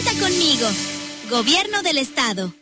Cuenta conmigo. Gobierno del Estado.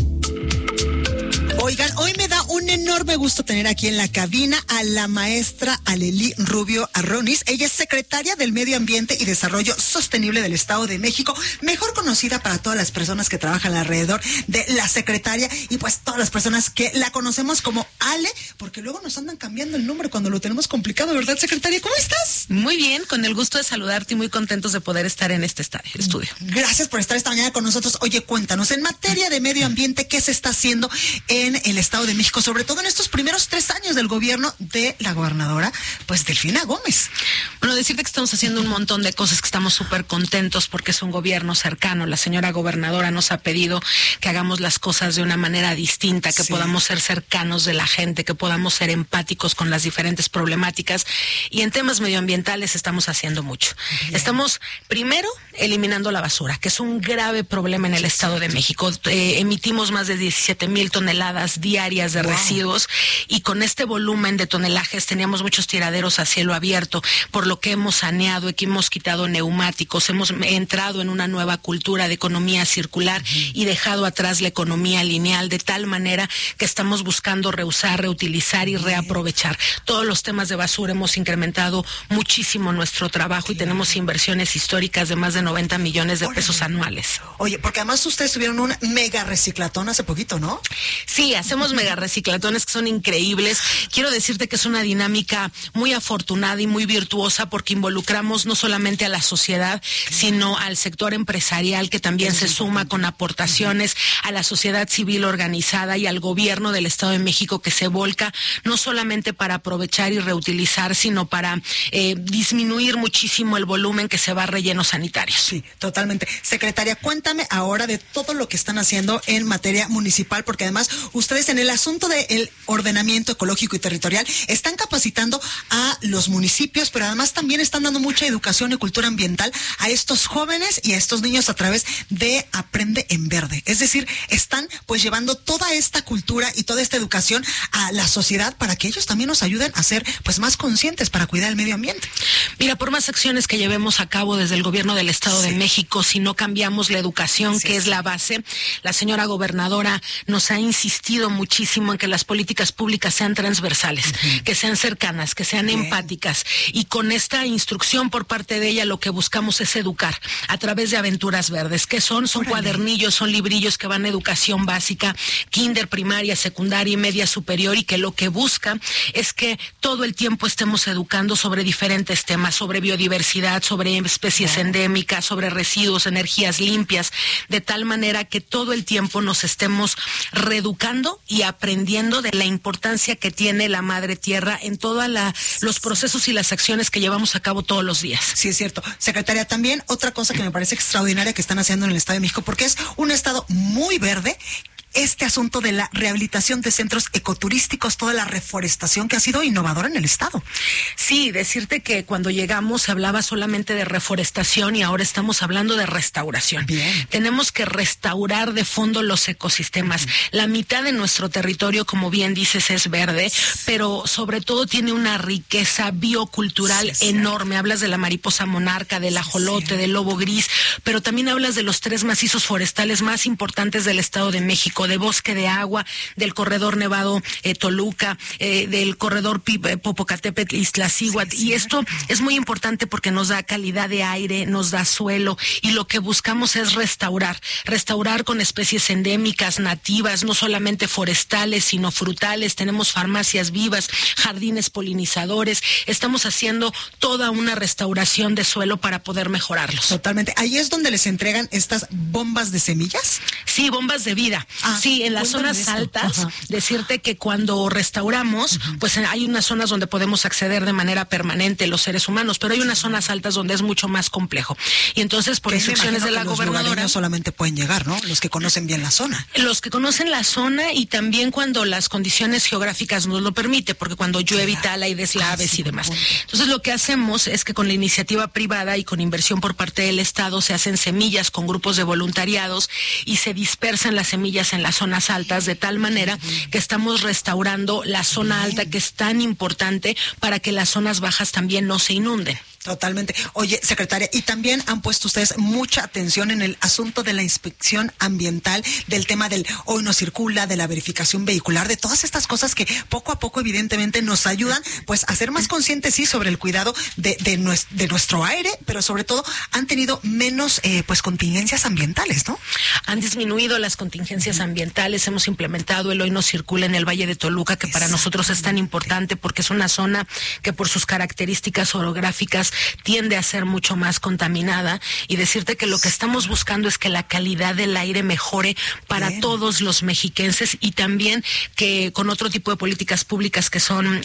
Oigan, hoy me da un enorme gusto tener aquí en la cabina a la maestra Alelí Rubio Arronis. Ella es secretaria del Medio Ambiente y Desarrollo Sostenible del Estado de México, mejor conocida para todas las personas que trabajan alrededor de la secretaria y pues todas las personas que la conocemos como Ale, porque luego nos andan cambiando el nombre cuando lo tenemos complicado, ¿verdad, secretaria? ¿Cómo estás? Muy bien, con el gusto de saludarte y muy contentos de poder estar en este estudio. Gracias por estar esta mañana con nosotros. Oye, cuéntanos, en materia de medio ambiente, ¿qué se está haciendo en el Estado de México, sobre todo en estos primeros 3 años del gobierno de la gobernadora, pues Delfina Gómez? Bueno, decirte que estamos haciendo un montón de cosas, que estamos súper contentos porque es un gobierno cercano. La señora gobernadora nos ha pedido que hagamos las cosas de una manera distinta, que podamos ser cercanos de la gente, que podamos ser empáticos con las diferentes problemáticas, y en temas medioambientales estamos haciendo mucho. Bien. Estamos, primero, eliminando la basura, que es un grave problema en el Estado de México. Emitimos más de 17,000 toneladas diarias de residuos, y con este volumen de tonelajes teníamos muchos tiraderos a cielo abierto, por lo que hemos saneado y que hemos quitado neumáticos, hemos entrado en una nueva cultura de economía circular y dejado atrás la economía lineal, de tal manera que estamos buscando reusar, reutilizar y reaprovechar. Todos los temas de basura hemos incrementado muchísimo nuestro trabajo y tenemos inversiones históricas de más de 90 millones de pesos anuales. Oye, porque además ustedes tuvieron un mega reciclatón hace poquito, ¿no? Sí, hacemos mega reciclatones que son increíbles. Quiero decirte que es una dinámica muy afortunada y muy virtuosa, porque involucramos no solamente a la sociedad, sino al sector empresarial, que también se suma con aportaciones, a la sociedad civil organizada y al gobierno del Estado de México, que se volca no solamente para aprovechar y reutilizar, sino para disminuir muchísimo el volumen que se va a rellenos sanitarios. Sí, totalmente. Secretaria, cuéntame ahora de todo lo que están haciendo en materia municipal, porque además ustedes en el asunto del ordenamiento ecológico y territorial están capacitando a los municipios, pero además también están dando mucha educación y cultura ambiental a estos jóvenes y a estos niños a través de Aprende en Verde. Es decir, están pues llevando toda esta cultura y toda esta educación a la sociedad para que ellos también nos ayuden a ser pues más conscientes para cuidar el medio ambiente. Mira, por más acciones que llevemos a cabo desde el gobierno del Estado de México, si no cambiamos la educación, que es la base, la señora gobernadora nos ha insistido muchísimo en que las políticas públicas sean transversales, que sean cercanas, que sean empáticas, y con esta instrucción por parte de ella lo que buscamos es educar a través de Aventuras Verdes. ¿Qué son? Son cuadernillos, son librillos que van a educación básica, kinder, primaria, secundaria y media superior, y que lo que busca es que todo el tiempo estemos educando sobre diferentes temas, sobre biodiversidad, sobre especies endémicas, sobre residuos, energías limpias, de tal manera que todo el tiempo nos estemos reeducando y aprendiendo de la importancia que tiene la madre tierra en todos los procesos y las acciones que llevamos a cabo todos los días. Sí, es cierto. Secretaria, también otra cosa que me parece extraordinaria que están haciendo en el Estado de México, porque es un estado muy verde, este asunto de la rehabilitación de centros ecoturísticos, toda la reforestación que ha sido innovadora en el estado. Sí, decirte que cuando llegamos se hablaba solamente de reforestación y ahora estamos hablando de restauración. Bien. Tenemos que restaurar de fondo los ecosistemas. La mitad de nuestro territorio, como bien dices, es verde, pero sobre todo tiene una riqueza biocultural enorme. Hablas de la mariposa monarca, del ajolote, del lobo gris, pero también hablas de los 3 macizos forestales más importantes del Estado de México, de Bosque de Agua, del corredor Nevado Toluca, del corredor Popocatépetl Iztaccíhuatl, y esto es muy importante porque nos da calidad de aire, nos da suelo, y lo que buscamos es restaurar con especies endémicas, nativas, no solamente forestales, sino frutales. Tenemos farmacias vivas, jardines polinizadores, estamos haciendo toda una restauración de suelo para poder mejorarlos. Totalmente. ¿Ahí es donde les entregan estas bombas de semillas? Sí, bombas de vida. Sí, en las zonas altas, decirte que cuando restauramos, pues hay unas zonas donde podemos acceder de manera permanente los seres humanos, pero hay unas zonas altas donde es mucho más complejo. Y entonces, por instrucciones de la gobernadora, los solamente pueden llegar, ¿no? Los que conocen bien la zona. Los que conocen la zona, y también cuando las condiciones geográficas nos lo permiten, porque cuando llueve y tal hay deslaves y demás. Entonces, lo que hacemos es que con la iniciativa privada y con inversión por parte del Estado se hacen semillas con grupos de voluntariados y se dispersan las semillas en las zonas altas, de tal manera que estamos restaurando la zona alta, que es tan importante para que las zonas bajas también no se inunden. Totalmente. Oye, secretaria, y también han puesto ustedes mucha atención en el asunto de la inspección ambiental, del tema del hoy no circula, de la verificación vehicular, de todas estas cosas que poco a poco evidentemente nos ayudan pues a ser más conscientes, sí, sobre el cuidado de nuestro aire, pero sobre todo han tenido menos pues contingencias ambientales, ¿no? Han disminuido las contingencias ambientales, hemos implementado el hoy no circula en el Valle de Toluca, que para nosotros es tan importante porque es una zona que por sus características orográficas tiende a ser mucho más contaminada, y decirte que lo que estamos buscando es que la calidad del aire mejore para todos los mexiquenses, y también que con otro tipo de políticas públicas que son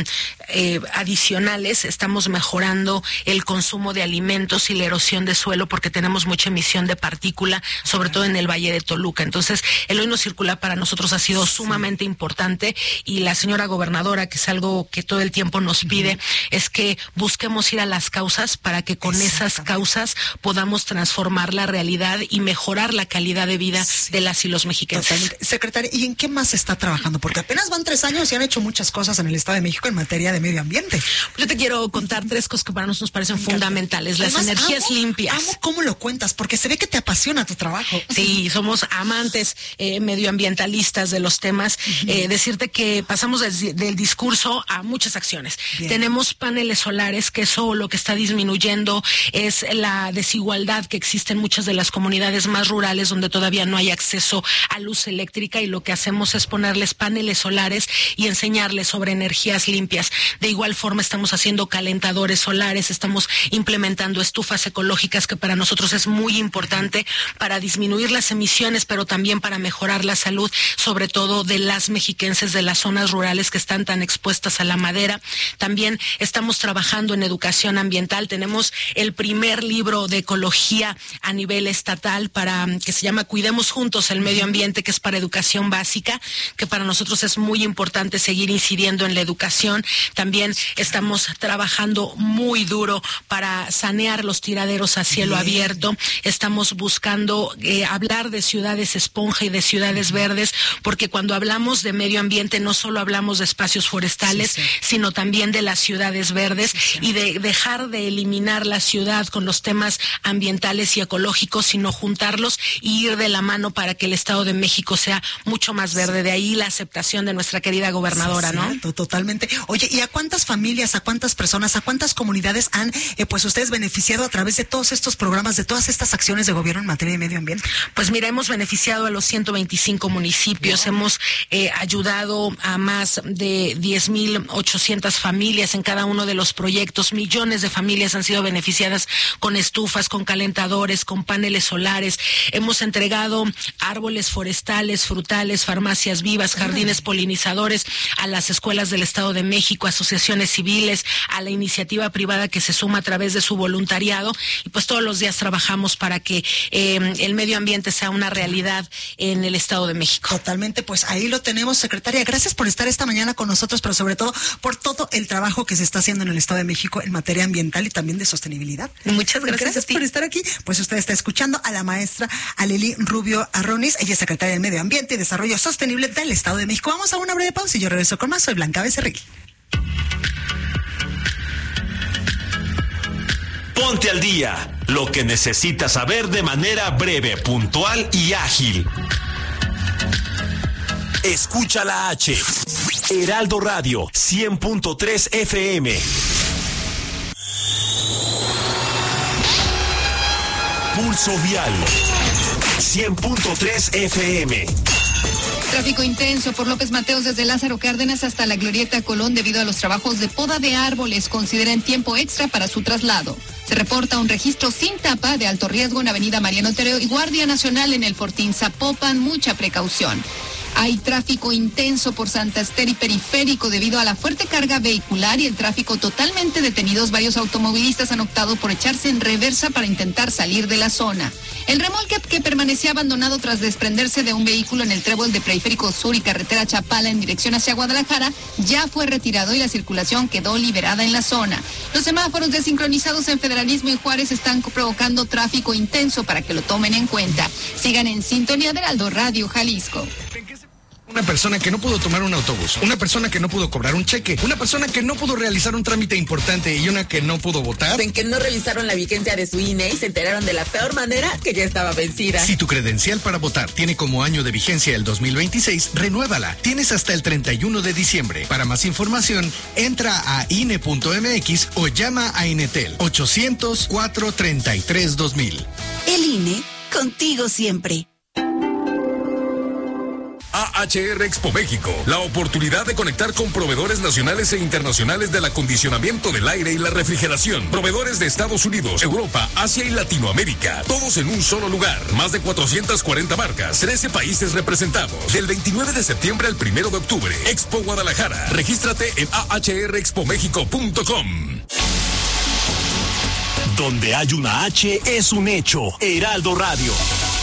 adicionales estamos mejorando el consumo de alimentos y la erosión de suelo, porque tenemos mucha emisión de partícula, sobre todo en el Valle de Toluca. Entonces, el hoy no circula para nosotros ha sido sumamente importante, y la señora gobernadora, que es algo que todo el tiempo nos pide, es que busquemos ir a las causas para que con esas causas podamos transformar la realidad y mejorar la calidad de vida de las y los mexicanos. Secretaria, ¿y en qué más se está trabajando? Porque apenas van 3 años y han hecho muchas cosas en el Estado de México en materia de medio ambiente. Yo te quiero contar 3 cosas que para nosotros nos parecen fundamentales. Las energías limpias. Amo cómo lo cuentas, porque se ve que te apasiona tu trabajo. Sí, somos amantes medioambientalistas de los temas. Decirte que pasamos del discurso a muchas acciones. Tenemos paneles solares, que eso lo que está disminuyendo es la desigualdad que existe en muchas de las comunidades más rurales donde todavía no hay acceso a luz eléctrica, y lo que hacemos es ponerles paneles solares y enseñarles sobre energías limpias. De igual forma estamos haciendo calentadores solares, estamos implementando estufas ecológicas, que para nosotros es muy importante para disminuir las emisiones, pero también para mejorar la salud, sobre todo de las mexiquenses de las zonas rurales que están tan expuestas a la madera. También estamos trabajando en educación ambiental. Tenemos el primer libro de ecología a nivel estatal que se llama Cuidemos Juntos el Medio Ambiente, que es para educación básica, que para nosotros es muy importante seguir incidiendo en la educación. También estamos trabajando muy duro para sanear los tiraderos a cielo abierto. Estamos buscando hablar de ciudades esponja y de ciudades verdes, porque cuando hablamos de medio ambiente no solo hablamos de espacios forestales, sino también de las ciudades verdes, y de dejar de eliminar la ciudad con los temas ambientales y ecológicos, sino juntarlos y ir de la mano para que el Estado de México sea mucho más verde. De ahí la aceptación de nuestra querida gobernadora, ¿no? Totalmente. Oye, ¿y a cuántas familias, a cuántas personas, a cuántas comunidades han pues ustedes beneficiado a través de todos estos programas, de todas estas acciones de gobierno en materia de medio ambiente? Pues mira, hemos beneficiado a los 125 municipios, hemos ayudado a más de 10,800 familias en cada uno de los proyectos. Millones de familias han sido beneficiadas con estufas, con calentadores, con paneles solares. Hemos entregado árboles forestales, frutales, farmacias vivas, jardines polinizadores a las escuelas del Estado de México, asociaciones civiles, a la iniciativa privada que se suma a través de su voluntariado, y pues todos los días trabajamos para que el medio ambiente sea una realidad en el Estado de México. Totalmente, pues ahí lo tenemos, secretaria. Gracias por estar esta mañana con nosotros, pero sobre todo por todo el trabajo que se está haciendo en el Estado de México en materia ambiental y también de sostenibilidad. Muchas gracias. Gracias por estar aquí. Pues usted está escuchando a la maestra Aleli Rubio Arronis, ella es secretaria del Medio Ambiente y Desarrollo Sostenible del Estado de México. Vamos a una breve pausa y yo regreso con más. Soy Blanca Becerril. Ponte al día, lo que necesitas saber de manera breve, puntual y ágil. Escucha la H. Heraldo Radio, 100.3 FM. Pulso Vial, 100.3 FM. Tráfico intenso por López Mateos desde Lázaro Cárdenas hasta la Glorieta Colón debido a los trabajos de poda de árboles. Consideren tiempo extra para su traslado. Se reporta un registro sin tapa de alto riesgo en Avenida Mariano Tereo y Guardia Nacional en el Fortín Zapopan. Mucha precaución. Hay tráfico intenso por Santa Ester y Periférico debido a la fuerte carga vehicular y el tráfico totalmente detenidos. Varios automovilistas han optado por echarse en reversa para intentar salir de la zona. El remolque que permanecía abandonado tras desprenderse de un vehículo en el trébol de Periférico Sur y Carretera Chapala en dirección hacia Guadalajara ya fue retirado y la circulación quedó liberada en la zona. Los semáforos desincronizados en Federalismo y Juárez están provocando tráfico intenso para que lo tomen en cuenta. Sigan en sintonía de Heraldo Radio Jalisco. Una persona que no pudo tomar un autobús, una persona que no pudo cobrar un cheque, una persona que no pudo realizar un trámite importante y una que no pudo votar. En que no revisaron la vigencia de su INE y se enteraron de la peor manera que ya estaba vencida. Si tu credencial para votar tiene como año de vigencia el 2026, renuévala. Tienes hasta el 31 de diciembre. Para más información, entra a INE.mx o llama a Inetel 800-433-2000. El INE, contigo siempre. AHR Expo México, la oportunidad de conectar con proveedores nacionales e internacionales del acondicionamiento del aire y la refrigeración, proveedores de Estados Unidos, Europa, Asia y Latinoamérica, todos en un solo lugar, más de 440 marcas, 13 países representados, del 29 de septiembre al 1 de octubre, Expo Guadalajara, regístrate en ahrexpomexico.com. Donde hay una H es un hecho. Heraldo Radio.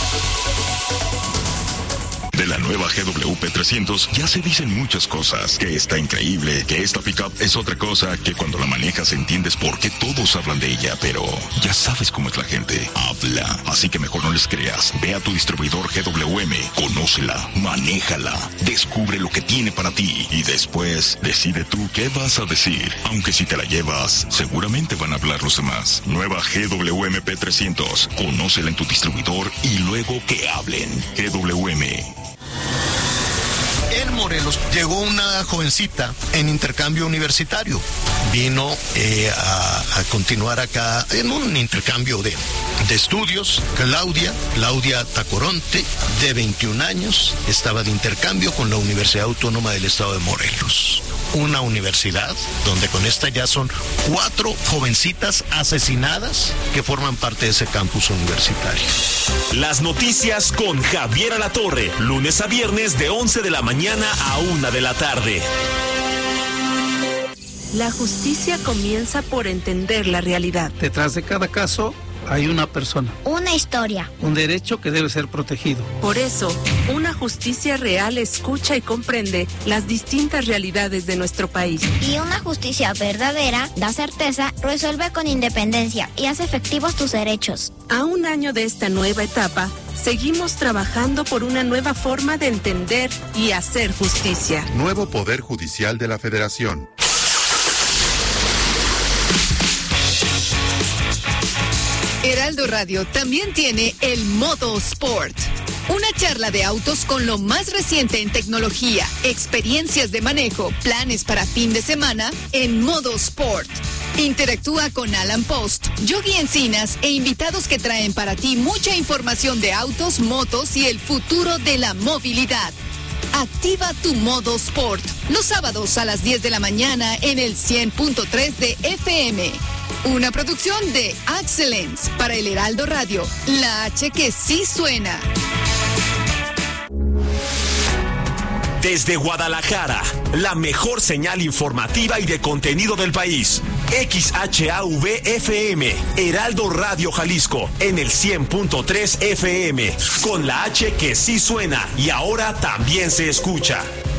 De la nueva GWP 300 ya se dicen muchas cosas, que está increíble, que esta pickup es otra cosa, que cuando la manejas entiendes por qué todos hablan de ella, pero ya sabes cómo es la gente, habla, así que mejor no les creas. Ve a tu distribuidor GWM, conócela, manéjala, descubre lo que tiene para ti y después decide tú qué vas a decir, aunque si te la llevas, seguramente van a hablar los demás. Nueva GWMP 300, conócela en tu distribuidor y luego que hablen. GWM. En Morelos llegó una jovencita en intercambio universitario. Vino a continuar acá en un intercambio de estudios. Claudia Tacoronte, de 21 años, estaba de intercambio con la Universidad Autónoma del Estado de Morelos. Una universidad donde con esta ya son 4 jovencitas asesinadas que forman parte de ese campus universitario. Las noticias con Javier Alatorre, lunes a viernes de 11 de la mañana a 1 de la tarde. La justicia comienza por entender la realidad. Detrás de cada caso hay una persona. Una historia. Un derecho que debe ser protegido. Por eso, una justicia real escucha y comprende las distintas realidades de nuestro país. Y una justicia verdadera da certeza, resuelve con independencia y hace efectivos tus derechos. A un año de esta nueva etapa, seguimos trabajando por una nueva forma de entender y hacer justicia. Nuevo Poder Judicial de la Federación. Heraldo Radio también tiene el Modo Sport. Una charla de autos con lo más reciente en tecnología, experiencias de manejo, planes para fin de semana en Modo Sport. Interactúa con Alan Post, Yogi Encinas e invitados que traen para ti mucha información de autos, motos y el futuro de la movilidad. Activa tu Modo Sport los sábados a las 10 de la mañana en el 100.3 de FM. Una producción de Excellence para el Heraldo Radio, la H que sí suena. Desde Guadalajara, la mejor señal informativa y de contenido del país. XHAV-FM, Heraldo Radio Jalisco, en el 100.3 FM, con la H que sí suena y ahora también se escucha.